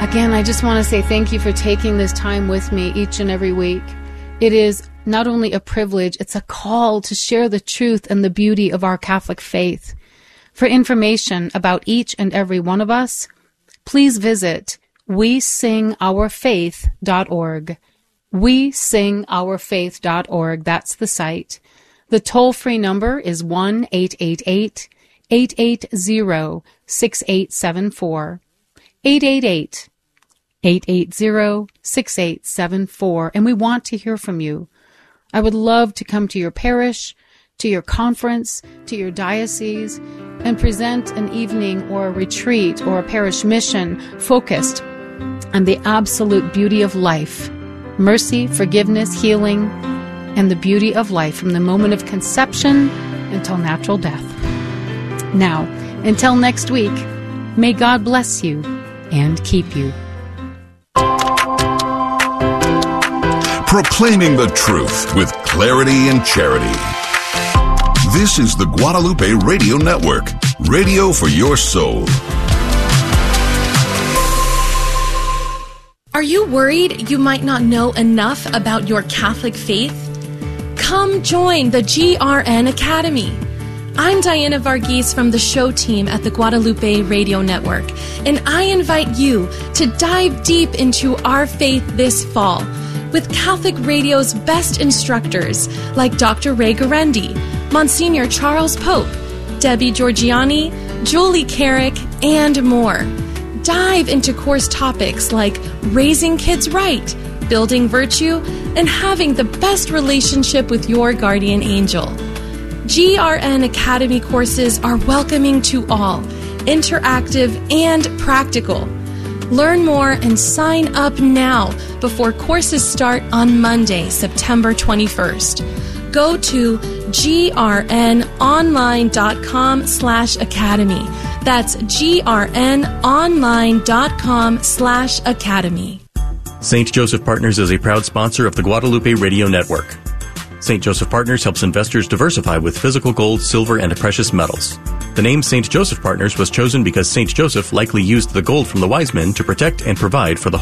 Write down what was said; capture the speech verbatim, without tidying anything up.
Again, I just want to say thank you for taking this time with me each and every week. It is not only a privilege, it's a call to share the truth and the beauty of our Catholic faith. For information about each and every one of us, please visit we sing our faith dot org. we sing our faith dot org. That's the site. The toll-free number is one eight eight eight, eight eight zero, six eight seven four. eight eight eight, eight eight zero, six eight seven four. And we want to hear from you. I would love to come to your parish, to your conference, to your diocese, and present an evening or a retreat or a parish mission focused on the absolute beauty of life, mercy, forgiveness, healing, and the beauty of life from the moment of conception until natural death. Now, until next week, may God bless you and keep you. Proclaiming the truth with clarity and charity. This is the Guadalupe Radio Network, radio for your soul. Are you worried you might not know enough about your Catholic faith? Come join the G R N Academy. I'm Diana Varghese from the show team at the Guadalupe Radio Network, and I invite you to dive deep into our faith this fall with Catholic Radio's best instructors like Doctor Ray Guarendi, Monsignor Charles Pope, Debbie Georgiani, Julie Carrick, and more. Dive into course topics like raising kids right, building virtue, and having the best relationship with your guardian angel. G R N Academy courses are welcoming to all, interactive and practical. Learn more and sign up now before courses start on Monday, September twenty-first. Go to grnonline.com slash academy. That's grnonline.com slash academy. Saint Joseph Partners is a proud sponsor of the Guadalupe Radio Network. Saint Joseph Partners helps investors diversify with physical gold, silver, and precious metals. The name Saint Joseph Partners was chosen because Saint Joseph likely used the gold from the wise men to protect and provide for the